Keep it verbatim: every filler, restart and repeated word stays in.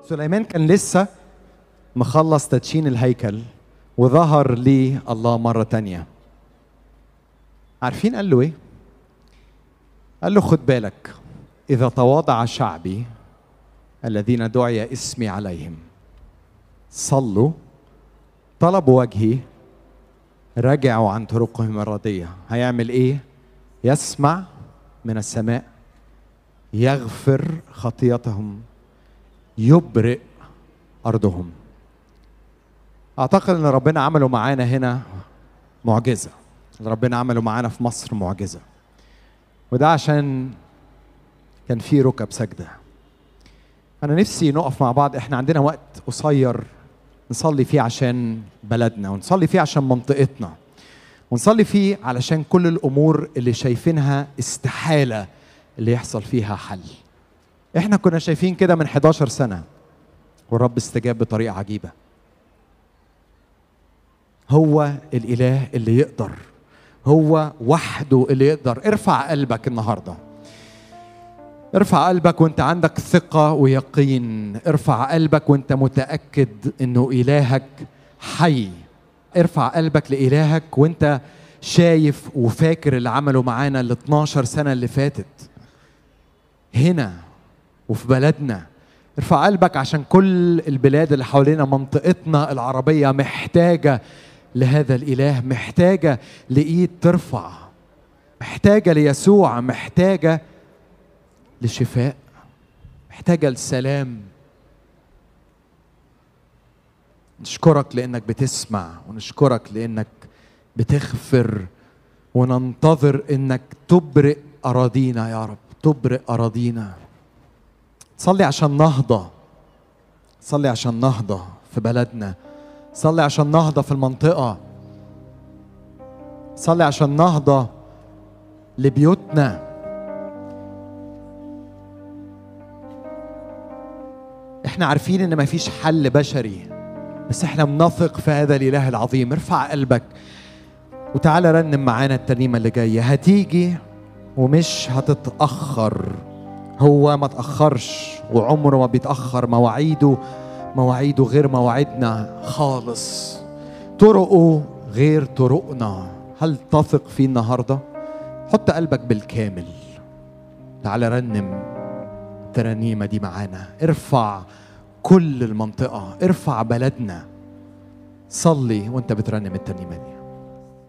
سليمان كان لسه مخلص تدشين الهيكل وظهر لي الله مرة تانية. عارفين قال له ايه؟ قال له خد بالك، إذا تواضع شعبي الذين دعي اسمي عليهم صلوا طلبوا وجهي رجعوا عن طرقهم الردية، هيعمل ايه؟ يسمع من السماء، يغفر خطيتهم، يبرئ أرضهم. أعتقد أن ربنا عمله معانا هنا معجزة، ربنا عمله معانا في مصر معجزة، وده عشان كان في ركب سجدة. أنا نفسي نقف مع بعض، إحنا عندنا وقت قصير نصلي فيه عشان بلدنا، ونصلي فيه عشان منطقتنا، ونصلي فيه علشان كل الأمور اللي شايفينها استحالة اللي يحصل فيها حل. إحنا كنا شايفين كده من حداشر سنة والرب استجاب بطريقة عجيبة. هو الإله اللي يقدر، هو وحده اللي يقدر. ارفع قلبك النهاردة، ارفع قلبك وانت عندك ثقة ويقين، ارفع قلبك وانت متأكد انه إلهك حي. ارفع قلبك لإلهك وانت شايف وفاكر اللي عمله معانا ال اتناشر سنة اللي فاتت هنا وفي بلدنا. ارفع قلبك عشان كل البلاد اللي حوالينا، منطقتنا العربية محتاجة لهذا الإله، محتاجة لإيد ترفع، محتاجة ليسوع، محتاجة لشفاء، محتاجة لسلام. نشكرك لأنك بتسمع، ونشكرك لأنك بتغفر، وننتظر أنك تبرئ أراضينا يا رب، تبرئ أراضينا. صلي عشان نهضة، صلي عشان نهضة في بلدنا، صلي عشان نهضة في المنطقة، صلي عشان نهضة لبيوتنا. احنا عارفين ان مفيش حل بشري، بس احنا بنثق في هذا الإله العظيم. ارفع قلبك وتعالى رنم معانا الترنيمة اللي جاية، هتيجي ومش هتتأخر. هو ما تأخرش وعمره ما بيتأخر، مواعيده مواعيده غير مواعيدنا خالص، طرقه غير طرقنا. هل تثق فيه النهاردة؟ حط قلبك بالكامل، تعالى رنم الترنيمة دي معانا. ارفع كل المنطقة، ارفع بلدنا، صلي وانت بترنم الترنيمة دي.